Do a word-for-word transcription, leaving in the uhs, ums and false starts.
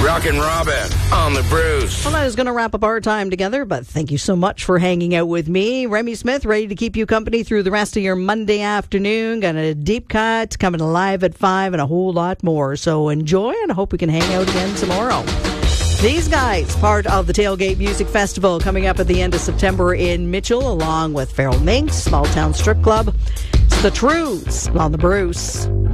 Rockin' Robin on the Bruce. Well, that is going to wrap up our time together, but thank you so much for hanging out with me. Remy Smith, ready to keep you company through the rest of your Monday afternoon. Got a deep cut coming live at five and a whole lot more. So enjoy, and I hope we can hang out again tomorrow. These guys, part of the Tailgate Music Festival coming up at the end of September in Mitchell, along with Feral Minx, Small Town Strip Club. It's the Truths on the Bruce.